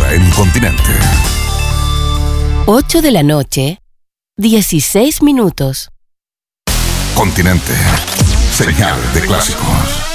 hora en Continente. 8 de la noche, 16 minutos. Continente. Señal de clásicos.